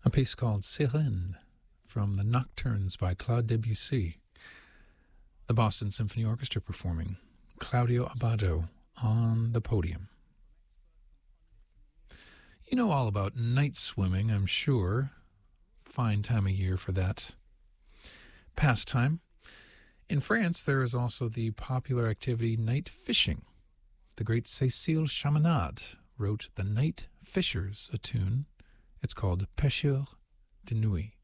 a piece called Sirène from the Nocturnes by Claude Debussy. The Boston Symphony Orchestra performing, Claudio Abbado on the podium. You know all about night swimming, I'm sure. Fine time of year for that pastime. In France, there is also the popular activity night fishing. The great Cécile Chaminade wrote The Night Fishers, a tune. It's called Pêcheurs de Nuit.